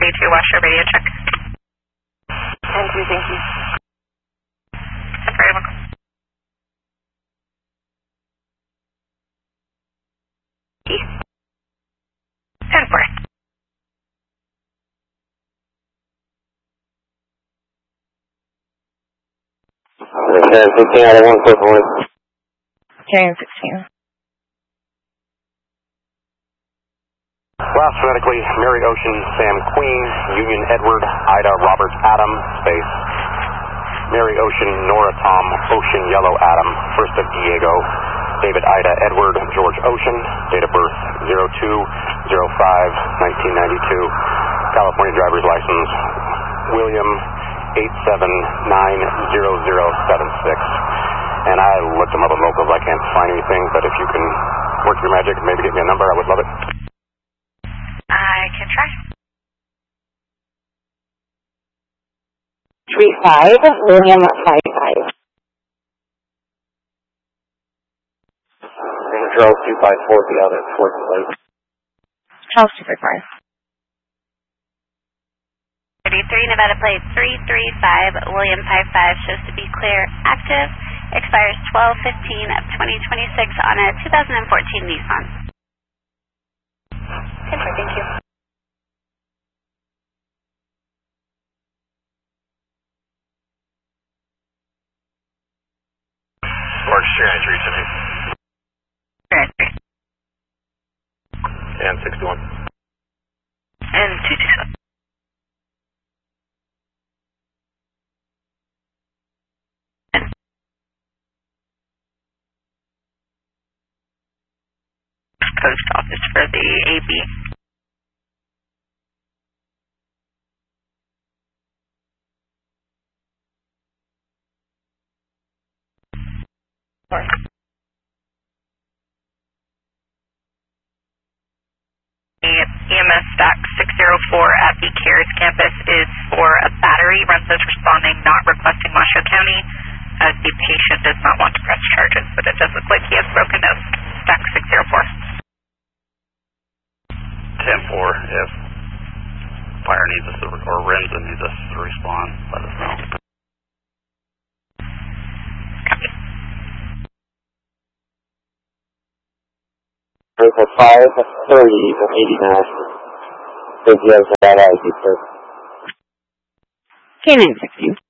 10-2, watch your radio check. 10-2, thank you. Very welcome. East. 10-4. Sharon 16 out of 1, close to 1. Sharon 16. Last phonetically, Mary Ocean, Sam Queen, Union Edward, Ida Robert Adam, space. Mary Ocean, Nora Tom, Ocean Yellow Adam, first of Diego, David Ida Edward, George Ocean, date of birth 02/05/1992, California driver's license, William 8790076. And I looked them up on locals, I can't find anything, but if you can work your magic and maybe get me a number, I would love it. I can try. 35, William 55. Charles 254, the other, 4th. Charles 255. 33, Nevada plate 335, William 55, shows to be clear, active, expires 12/15 of 2026 on a 2014 Nissan. 10-4, thank you. Or Sharon 3 and 61. And 227. Post office for the AB. EMS stack 604 at the CARES campus is for a battery. Runs as responding, not requesting Washoe County, as the patient does not want to press charges, but it does look like he has broken nose. Stack 604. 10-4, if fire needs us to, or Renza needs us to respond, let us know. Copy. 530 from 89. Thank you guys for that ID, sir. K916.